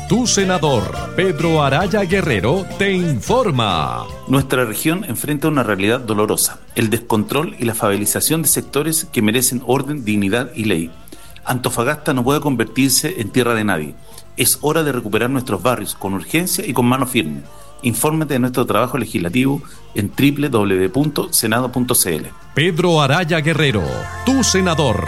Tu senador, Pedro Araya Guerrero, te informa. Nuestra región enfrenta una realidad dolorosa, el descontrol y la favelización de sectores que merecen orden, dignidad y ley. Antofagasta no puede convertirse en tierra de nadie. Es hora de recuperar nuestros barrios con urgencia y con mano firme. Infórmate de nuestro trabajo legislativo en www.senado.cl. Pedro Araya Guerrero, tu senador.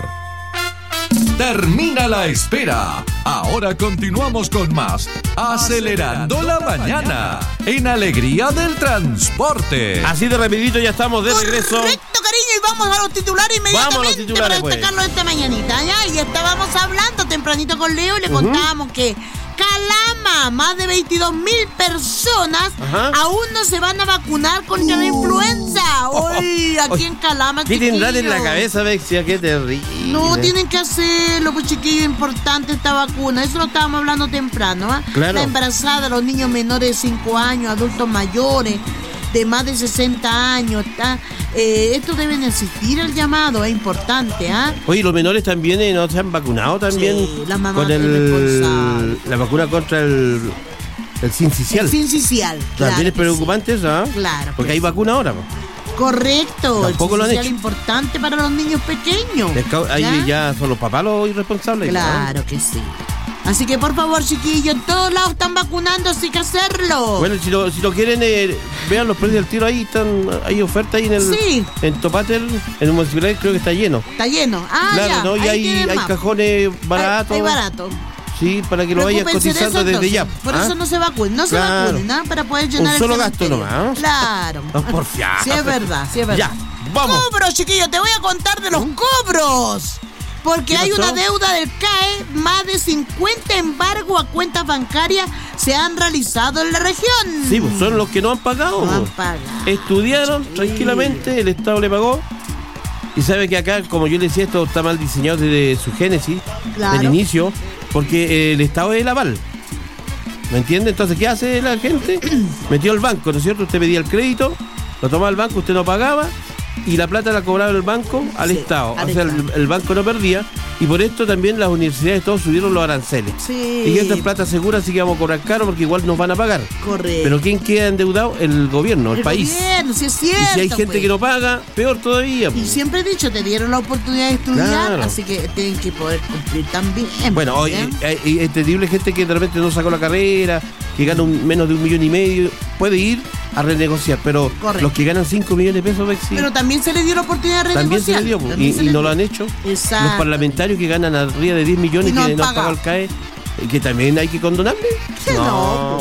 Termina la espera. Ahora continuamos con más Acelerando la Mañana en Alegría del Transporte. Así de rapidito ya estamos de regreso. Correcto, cariño, y vamos a los titulares inmediatamente para destacarlo esta mañanita, ¿ya? Y estábamos hablando tempranito con Leo y le contábamos que Calama, más de 22,000 personas aún no se van a vacunar contra la influenza. Hoy aquí en Calama, ¿qué tendrán en la cabeza, Bexia? Qué terrible. No, tienen que hacerlo, pues chiquillo, importante esta vacuna. Eso lo estábamos hablando temprano, ¿eh? Claro. La embarazada, los niños menores de 5 años, adultos mayores de más de 60 años, esto deben asistir al llamado, es importante, ¿ah? Oye, los menores también no se han vacunado también. Sí, las mamás con la vacuna contra el sincicial. El sincicial. También es preocupante eso, ¿ah? Claro. Porque hay vacuna ahora, ¿no? Correcto. Tampoco lo han hecho. Es importante para los niños pequeños. Ahí ya son los papás los irresponsables. Claro, ¿no? Que sí. Así que por favor, chiquillos, en todos lados están vacunando, así que hacerlo. Bueno, si lo quieren, vean los precios del tiro ahí, hay ofertas ahí en Topater, en el municipal creo que está lleno. Está lleno. Claro, ya. ¿no? Y hay cajones baratos. Hay barato. Sí, para que lo vayas cotizando desde ya. Por eso no se vacunen, ¿no? Para poder llenar un solo gasto nomás. Claro. No, por fiar. Sí, es verdad. Ya, vamos. Cobros, chiquillos, te voy a contar de los cobros. Porque hay una deuda del CAE, más de 50 embargos a cuentas bancarias se han realizado en la región. Sí, pues son los que no han pagado. No han pagado. Estudiaron tranquilamente, el Estado le pagó. Y sabe que acá, como yo le decía, esto está mal diseñado desde su génesis, del inicio, porque el Estado es el aval. ¿Me entiende? Entonces, ¿qué hace la gente? Metió al banco, ¿no es cierto? Usted pedía el crédito, lo tomaba el banco, usted no pagaba. Y la plata la cobraba el banco al Estado. El banco no perdía. Y por esto también las universidades todos subieron los aranceles. Sí. Y esta es plata segura, así que vamos a cobrar caro porque igual nos van a pagar. Correcto. Pero ¿quién queda endeudado? El gobierno, el país. Gobierno, sí es cierto. Y si hay gente que no paga, peor todavía. Y siempre he dicho, te dieron la oportunidad de estudiar, así que tienen que poder cumplir también. Bueno, hoy es terrible gente que de repente no sacó la carrera, que gana menos de 1,5 millones, puede ir a renegociar, pero los que ganan 5 millones de pesos, Bexi, pero también se le dio la oportunidad de renegociar. También se le dio, y no lo han hecho. Exacto. Los parlamentarios que ganan arriba de 10 millones y que no han pagado el CAE, que también hay que condonarle. No.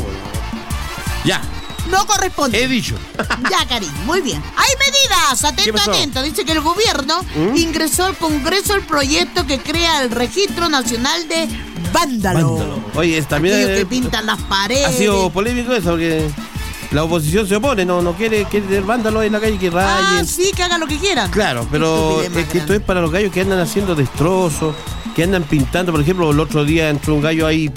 Ya. No corresponde. He dicho. Ya, cariño, muy bien. Hay medidas, atento. Dice que el gobierno ingresó al Congreso el proyecto que crea el Registro Nacional de Vándalos. Oye, también aquellos que pintan las paredes. Ha sido polémico eso, porque la oposición se opone, no quiere tener vándalos en la calle que rayen. Sí, que hagan lo que quieran. Claro, pero es que esto es para los gallos que andan haciendo destrozos, que andan pintando. Por ejemplo, el otro día entró un gallo ahí,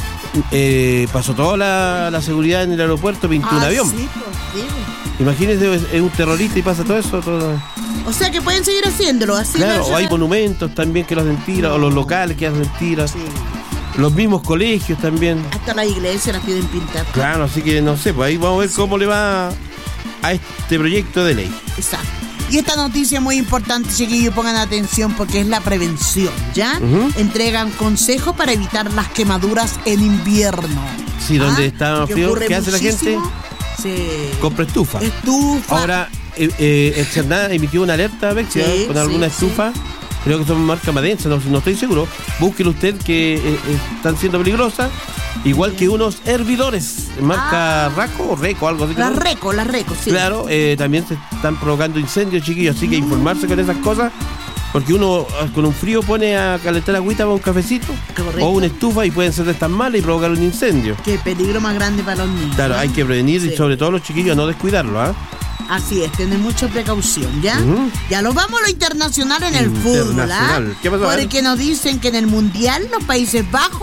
pasó toda la seguridad en el aeropuerto, pintó un avión. Sí, pues, sí. Imagínense, es un terrorista y pasa todo eso. O sea que pueden seguir haciéndolo así. Claro, o hay monumentos también que los hacen tiras, o los locales que hacen tiras. Sí. Los mismos colegios también. Hasta las iglesias las piden pintar. Claro, así que no sé, pues ahí vamos a ver cómo le va a este proyecto de ley. Exacto. Y esta noticia es muy importante, chiquillos, pongan atención porque es la prevención, ¿ya? Entregan consejos para evitar las quemaduras en invierno. Sí, donde está frío, ¿qué hace la gente? Sí. Compra estufa. Ahora, el Cernat emitió una alerta, Bexia, con alguna estufa. Creo que son marca Madensa, no estoy seguro. Búsquelo usted que están siendo peligrosas. Igual que unos hervidores, marca Raco o Reco, algo así. Las Reco, sí. Claro, también se están provocando incendios, chiquillos, así que informarse con esas cosas. Porque uno con un frío pone a calentar agüita para un cafecito. Correcto. O una estufa y pueden ser de estas malas y provocar un incendio. Qué peligro más grande para los niños. Claro, hay que prevenir y sobre todo los chiquillos no descuidarlo, ¿ah? Así es, tener mucha precaución, ¿ya? Ya nos vamos a lo internacional en el fútbol, ¿ah? ¿Qué pasó? Porque nos dicen que en el Mundial los Países Bajos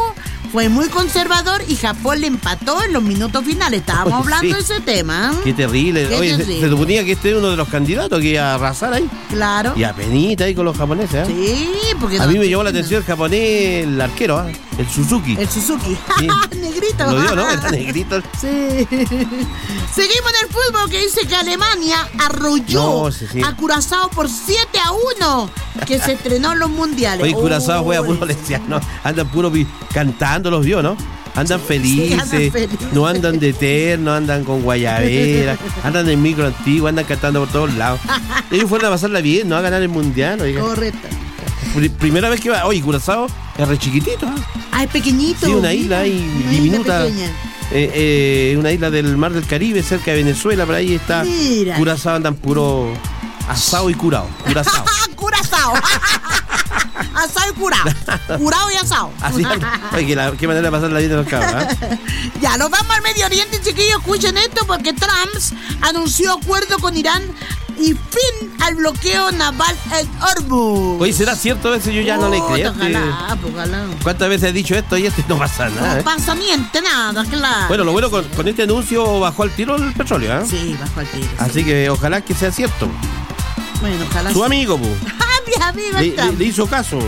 fue muy conservador y Japón le empató en los minutos finales. Estábamos hablando de ese tema. Qué terrible. Oye, se suponía que este es uno de los candidatos que iba a arrasar ahí. Claro. Y apenita ahí con los japoneses. Sí, porque... A mí me llamó la atención el japonés, el arquero, el Suzuki. El Suzuki. Sí. Negrito. Lo dio, ¿no? Era negrito. Sí. Seguimos en el fútbol, que dice que Alemania arrolló a Curazao por 7-1, que se estrenó en los mundiales. Oye, Curazao juega puro lenciano. Andan puro cantando, los vio, ¿no? Andan felices, no andan de terno, andan con guayabera, andan en micro antiguo, andan cantando por todos lados. Ellos fueron a pasarla bien, no a ganar el mundial. Oiga. Correcto. Primera vez que va. Oye, Curazao es re chiquitito. Ah, es pequeñito. Sí, una isla ahí diminuta. Una isla del Mar del Caribe, cerca de Venezuela, por ahí está. Mira. Curazao andan puro asado y curado. Curazao. Curazao. Asado y curado. Curado y asado. Así, oye, qué manera de pasar la vida de los cabros. Ya, nos vamos al Medio Oriente, chiquillos. Escuchen esto, porque Trump anunció acuerdo con Irán y fin al bloqueo naval en Hormuz. Oye, ¿será cierto eso? Yo ya no le creo. Ojalá. ¿Cuántas veces he dicho esto y no pasa nada? No pasa nada, claro. Bueno, lo bueno con este anuncio bajó al tiro el petróleo, Sí, bajó al tiro. Así que ojalá que sea cierto. Bueno, ojalá. Su amigo, pues. Mi amigo le hizo caso.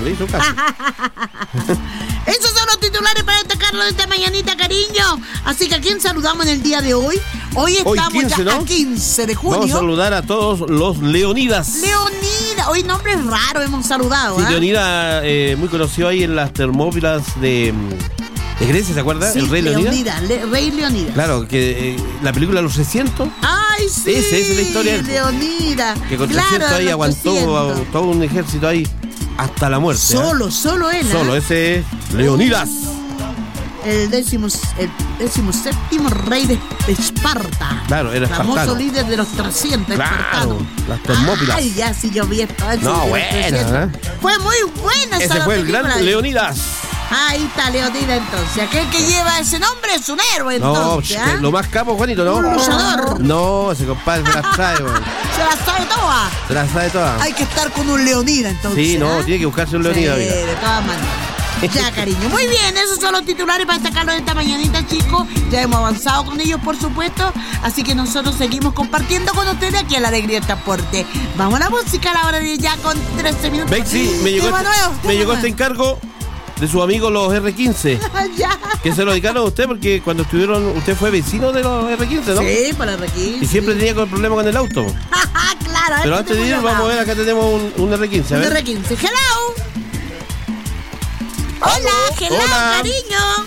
Esos son los titulares para destacarlo de esta mañanita, cariño. Así que ¿a quién saludamos en el día de hoy? Hoy estamos 15, ya a 15 de junio. Vamos a saludar a todos los Leonidas. Leonidas, hoy nombres raros hemos saludado. Sí, Leonidas, muy conocido ahí en las Termópilas de Grecia, ¿se acuerda? Sí, el Rey Leonidas. Rey Leonidas. Claro, que la película Los 600. ¡Ay, sí! Esa es la historia de Leonidas. Que con 300 ahí aguantó todo un ejército ahí hasta la muerte. Solo él. Solo, ese es Leonidas. El 17º rey de Esparta. Claro, era espartano. Famoso líder de los 300 espartanos. Las Termópilas. Ay, ya sí yo vi esto. No, buena. Fue muy buena esa. Ese fue el gran Leonidas. Ahí está Leonidas entonces. Aquel que lleva ese nombre es un héroe entonces. No, lo más capo, Juanito, ¿no? Un luchador. No, ese compadre se las trae, man. Se las sabe todas. Se las sabe todas. Hay que estar con un Leonidas entonces. Sí, no, tiene que buscarse un Leonidas. Sí, de todas maneras. Ya, cariño. Muy bien, esos son los titulares para destacarlos de esta mañanita, chicos. Ya hemos avanzado con ellos, por supuesto. Así que nosotros seguimos compartiendo con ustedes aquí a La Alegría del Transporte. Vamos a la música a la hora de ya con 13 minutos. Bexi, me llegó este encargo de sus amigos los R15. Ya. Que se lo dedicaron a usted porque cuando estuvieron, usted fue vecino de los R15, ¿no? Sí, para R15. Y siempre tenía problema con el auto. Claro. Pero antes de ir, vamos a ver, acá tenemos un R15. A ver. Un R15. Hello. Hola, cariño.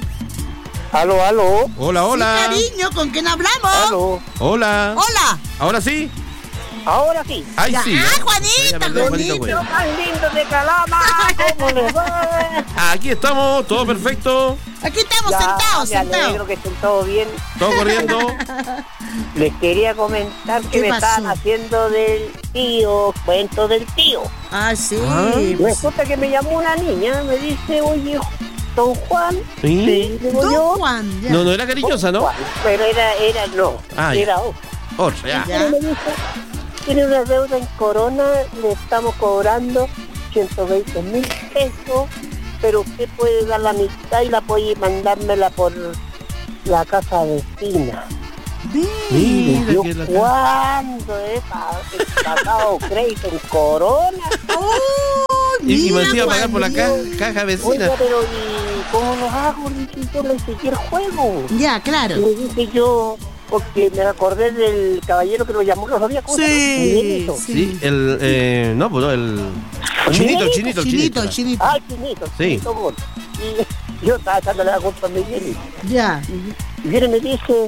Aló. Hola. Sí, cariño, ¿con quién hablamos? Aló. Hola. ¿Ahora sí? Ahora sí. Ay, sí. Juanita, bonito, tan lindo de Calama. ¿Cómo les va? Aquí estamos, todo perfecto. Aquí estamos sentados. Me alegro que estén todos bien. Todo corriendo. Les quería comentar que me estaban haciendo del tío, cuento del tío. Ah, sí. Resulta que me llamó una niña, me dice, oye, don Juan. Sí. Don Juan. Ya. No era cariñosa, ¿no? Juan, pero no. Era otra, ya. Pero me dijo, tiene una deuda en Corona, le estamos cobrando 120,000 pesos, pero usted puede dar la mitad y la puede mandármela por la casa vecina. Mira, yo cuando he pagado crédito en Corona. Y me iba a pagar por la caja vecina. Oiga, pero ¿y cómo lo hago? Yo le seguí el juego. Ya, claro. Le dije yo, porque me acordé del caballero que lo llamó los días. Sí, el chinito. Ah, el chinito. Sí. Chinito. Y yo estaba echándole la culpa a Miguel. Ya. Y viene y me dice,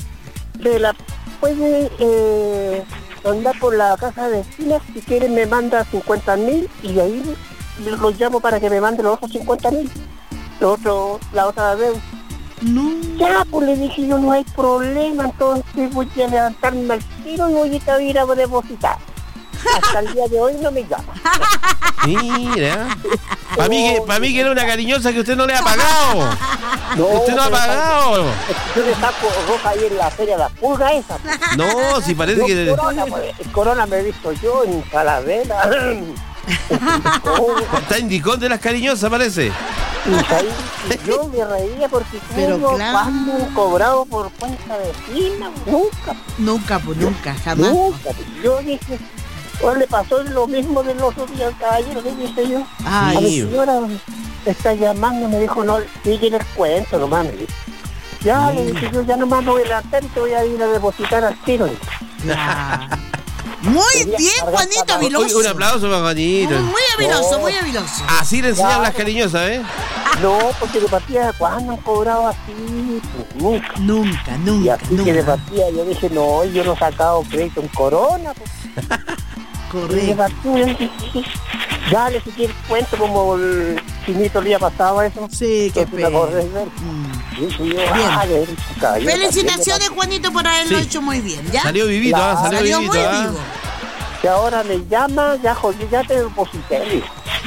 puede andar por la casa de vecinas, si quiere me manda 50,000 y ahí los llamo para que me mande los otros 50,000. La otra vez. No. Ya, pues le dije yo, no hay problema, entonces voy a levantarme al tiro y voy a ir a depositar. Hasta el día de hoy no me llama. Mira. Para mí que era una cariñosa que usted no le ha pagado. No, usted no ha pagado. Yo le saco ropa ahí en la feria de la pulga esa. No, si parece que... Corona me he visto yo en Calavera. Está indicón de las cariñosas, parece. Y ahí yo me reía porque Pero como claro. cuando han cobrado por cuenta de China, nunca. Nunca, jamás. Nunca. Yo dije, ¿cuál le pasó lo mismo del otro día al caballero? Le dije yo. Ay, A mi señora me está llamando, me dijo, no, sigue el cuento nomás. Me dijo. Ya, le dije yo, ya nomás me voy a levantar y te voy a ir a depositar al tiro. ya. Muy bien, Juanito Uy, Habiloso. un aplauso para Juanito. Muy habiloso, muy habiloso. Así le enseñan Ya. las cariñosas, ¿eh? No, porque de partida, ¿cuándo han cobrado así? Pues nunca. Nunca, Y nunca, así que de nunca. partida yo dije, no, yo no he sacado crédito en Corona. Pues. Y de Correcto. partida yo dije, dale, si quieres cuento como el chinito el día pasado eso. Sí, qué Entonces, me acordé de pena. ver. Dije yo, Bien. el caballero Felicitaciones, también Juanito, por haberlo Sí. hecho muy bien, ¿ya? Salió vivito, Claro. salió Salió vivito. muy ¿ah? vivo. que ahora me llama, ya jodí, ya te deposité.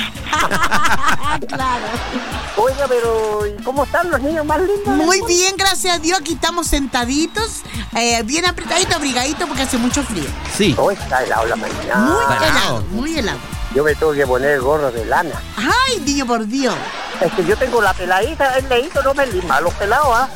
Claro. Oiga, pero ¿y cómo están los niños más lindos? Muy bien, gracias a Dios. Aquí estamos sentaditos, bien apretaditos, abrigaditos, porque hace mucho frío. Sí. Hoy está helado la mañana. Muy helado. helado, muy helado. Yo me tengo que poner gorro de lana. Ay, niño, por Dios. Es que yo tengo la peladita, el leíto no me lima, los pelados, ¿ah?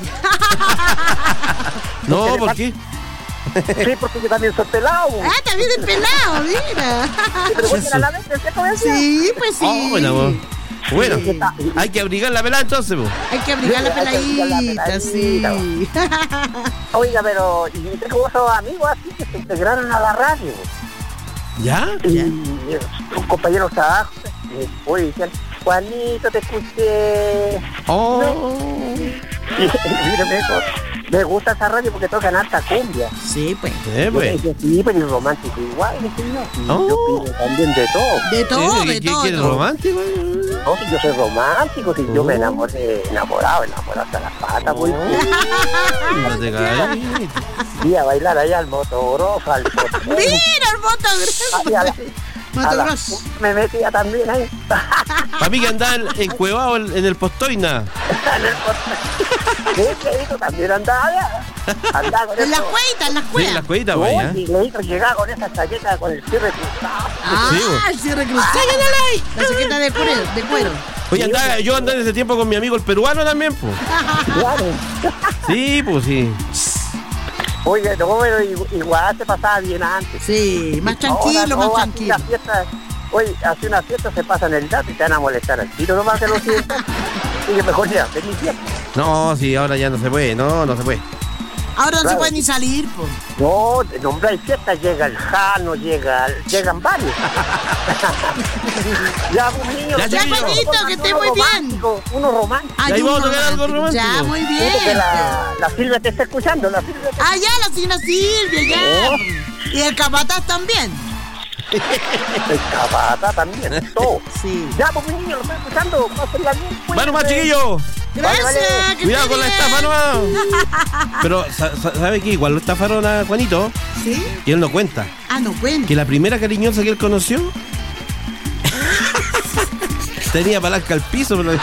No, ¿por qué? Sí, porque yo también soy pelado. Ah, también es pelado, mira. Pero voy a la vez, ¿cierto? Sí, pues sí. Oh, bueno, bueno, hay que abrigar la pelada entonces, po. Hay que abrigar la Sí, hay que abrigar la peladita, sí. Oiga, pero y tengo otros amigos así que se integraron a la radio. ¿Ya? Y un compañero de trabajo, oye, decían, Juanito, te escuché. Oh. Y mira, me gusta esa radio porque tocan alta cumbia. Sí, pues. Yo Pues. dije, sí, pero y romántico igual, dije yo. Y Oh. yo pido también de todo. De todo, de todo. ¿Qué romántico? No, si yo soy romántico, si yo me enamorado hasta las patas, voy. No te caes. Y a bailar allá al motocross, al Mira el motocross. Motocross. me metía también ahí. Para mí que andaba encuevado en el Postoina. Leito también andaba allá. Andaba con En las eso. cueitas, en las Sí, en cuevas. las cuevitas, No, güey, y Leito llegaba con esa chaqueta con el cierre cruzado. Ah, Sí, sí, reclutado. La chaqueta de cuero. Oye, yo andaba en ese tiempo con mi amigo el peruano también, pues. Claro. Sí, pues sí. Oye, no, pero igual se pasaba bien antes. Sí, más tranquilo, Ahora no, más así tranquilo. las fiestas, oye, hace una fiesta se pasan el dato y te van a molestar al tiro nomás que lo sientas. Y que mejor ya, ven mi fiesta. No, sí, ahora ya no se puede, no se puede. Ahora no se Claro. puede ni salir, pues. No, de nombrar fiesta llega el Jano, llegan varios. Ya, pues, niños. Ya, Ya, Juanito, que esté muy bien. Uno romántico. Y ahí vamos a tocar algo romántico. Ya, muy Que bien. la Silvia te está escuchando, la Silvia te... Ah, ya, la señora Silvia, ya. Oh. Y el capataz también. El capata también, todo. Sí. Ya, pues, mi niño, lo estoy escuchando. Pásenla bien, pues. Bueno, más chiquillos. Gracias. Vale. que Cuidado esté con la bien. estafa nomás. Pero, ¿sabe qué? Igual lo estafaron a Juanito. ¿Sí? Y él no cuenta. Ah, no cuenta. Que la primera cariñosa que él conoció tenía palanca al piso, pero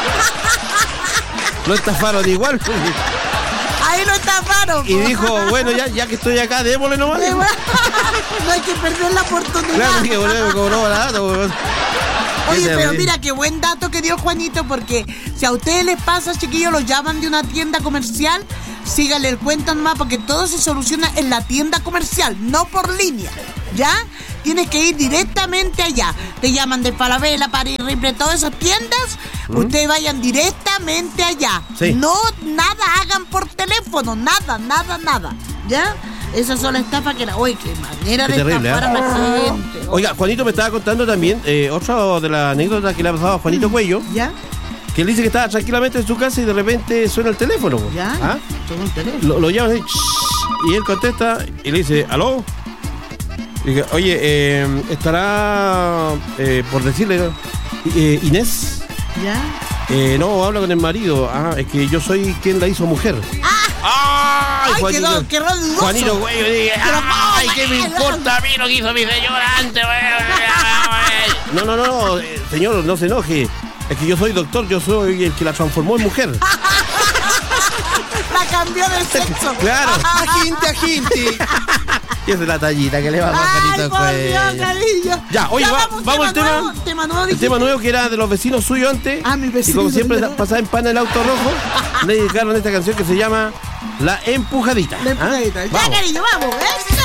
lo estafaron igual. Ahí lo taparon. Y dijo, bueno, ya que estoy acá, démosle nomás. No hay que perder la oportunidad. Claro que bueno, me cobró barato. weón. Oye, Qué pero terrible. mira, qué buen dato que dio Juanito, porque si a ustedes les pasa, chiquillos, los llaman de una tienda comercial, síganle el cuento nomás, porque todo se soluciona en la tienda comercial, no por línea, ¿ya? Tienes que ir directamente allá. Te llaman de Falabella, París, Ripley, todas esas tiendas, ustedes vayan directamente allá. Sí. No, nada hagan por teléfono, nada, ¿ya? Esas son las estafas que oye, qué manera Qué de terrible, estafar a la ¿eh? gente. Oiga, Juanito me estaba contando también otra de las anécdotas que le ha pasado a Juanito Cuello, ¿Ya? que él dice que estaba tranquilamente en su casa y de repente suena el teléfono. po. ¿Ya? ¿Ah? Son un teléfono. Lo llaman así, y él contesta y le dice, ¿aló? Y dice, oye, estará, por decirle, Inés. ¿Ya? No, habla con el marido. Ah, es que yo soy quien la hizo mujer. ¡Ay, Ay, quedó dudoso. Juanito, güey, yo dije, ¡ay, qué me importa a mí lo que hizo mi señora antes, güey! No, señor, no se enoje. Es que yo soy doctor, yo soy el que la transformó en mujer. La cambió de sexo. Claro. Agente. Y esa es la tallita que le va a Ay, por Dios, cariño. Ya, oye, vamos al tema. El tema nuevo que era de los vecinos suyos antes. Ah, mi vecino. Y como siempre pasaba en pana el auto rojo, le dedicaron esta canción que se llama La Empujadita. La Empujadita. Ya, cariño, vamos. Eso.